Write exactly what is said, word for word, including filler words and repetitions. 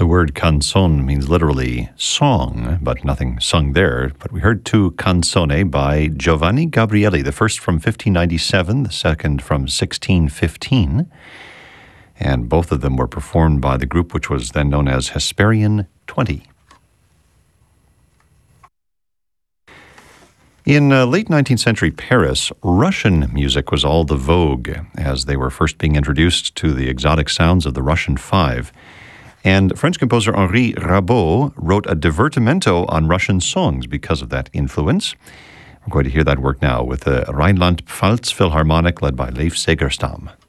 The word canzone means literally song, but nothing sung there. But we heard two canzone by Giovanni Gabrieli, the first from fifteen ninety-seven, the second from sixteen fifteen. And both of them were performed by the group which was then known as Hesperian twenty. In uh, late nineteenth century Paris, Russian music was all the vogue as they were first being introduced to the exotic sounds of the Russian Five. And French composer Henri Rabaud wrote a divertimento on Russian songs because of that influence. We're going to hear that work now with the Rhineland-Pfalz Philharmonic led by Leif Segerstam.